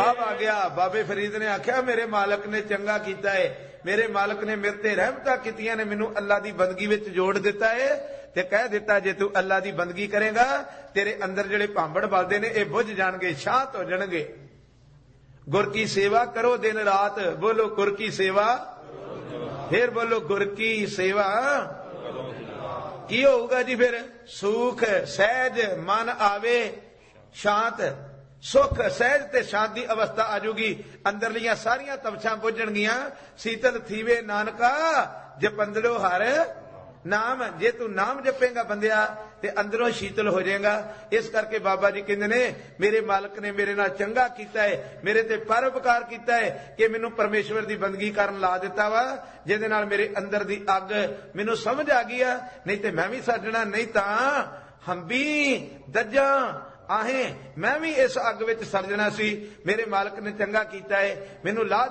जवाब आ गया। बाबे फरीद ने आख्या मेरे मालक ने चंगा कीता है, मेरे मालक ने मेरे ते रहमतां कीतियां ने, मैनू अल्लाह दी बंदगी विच जोड़ दिता है ते कह दिता जे तू अल्लाह दी बंदगी करेगा तेरे अंदर जिहड़े भांबड़ बलदे ने ये बुझ जाणगे, शांत हो जाणगे। गुर की सेवा करो दिन रात, बोलो गुर की सेवा, फिर बोलो गुर की सेवा। की होगा जी फिर? सुख सहज मन आवे, शांत सुख सहज ते शांति अवस्था आजूगी, अंदरलियां सारियां तपछां बुझणगियां। शीतल थीवे नानका जपंदड़ो हर नाम, जे तू नाम जपेगा बंदिया ते अंदरों शीतल हो जाएगा। इस करके बाबा जी कहते ने मेरे मालक ने मेरे नाल चंगा कीता है, मेरे ते परोपकार कीता है कि मैनू परमेश्वर दी बंदगी करन ला दिता वा, जिहदे नाल मेरे अंदर दी अग मैनू समझ आ गई आ। नहीं ते मैं भी सजना, नहीं तां हंबी दज्जा आहें मैं भी इस अग विच सड़ जाना सी। मेरे मालक ने चंगा कीता है, मैनू ला